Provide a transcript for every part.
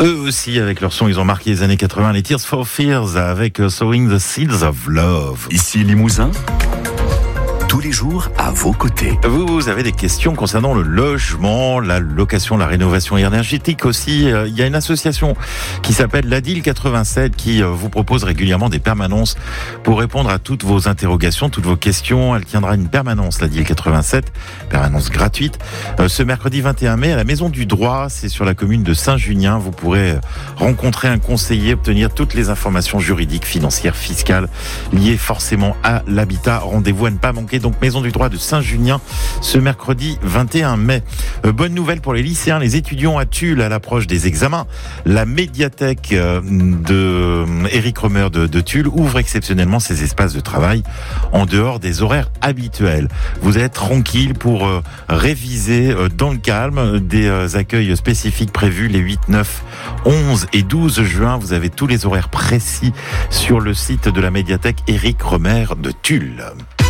Eux aussi, avec leur son, ils ont marqué les années 80, les Tears for Fears avec Sowing the Seeds of Love. Ici Limousin, tous les jours à vos côtés. Vous avez des questions concernant le logement, la location, la rénovation énergétique aussi. Il y a une association qui s'appelle l'ADIL 87 qui vous propose régulièrement des permanences pour répondre à toutes vos interrogations, toutes vos questions. Elle tiendra une permanence, l'ADIL 87, permanence gratuite, ce mercredi 21 mai à la Maison du Droit. C'est sur la commune de Saint-Junien. Vous pourrez rencontrer un conseiller, obtenir toutes les informations juridiques, financières, fiscales liées forcément à l'habitat. Rendez-vous à ne pas manquer. Donc Maison du Droit de Saint-Junien ce mercredi 21 mai. Bonne nouvelle pour les lycéens, les étudiants à Tulle à l'approche des examens. La médiathèque de Éric Romer de Tulle ouvre exceptionnellement ses espaces de travail en dehors des horaires habituels. Vous êtes tranquille pour réviser dans le calme, des accueils spécifiques prévus les 8, 9, 11 et 12 juin. Vous avez tous les horaires précis sur le site de la médiathèque Éric Romer de Tulle.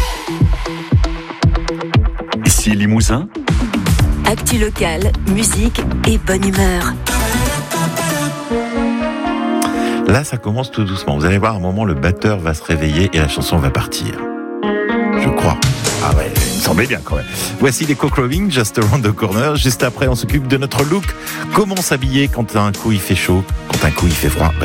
Ici Limousin, actu locale, musique et bonne humeur. Là, ça commence tout doucement. Vous allez voir, à un moment, le batteur va se réveiller et la chanson va partir. Je crois. Ah ouais, il me semblait bien quand même. Voici les Cock Robin, Just Around the Corner. Juste après, on s'occupe de notre look. Comment s'habiller quand un coup il fait chaud, quand un coup il fait froid.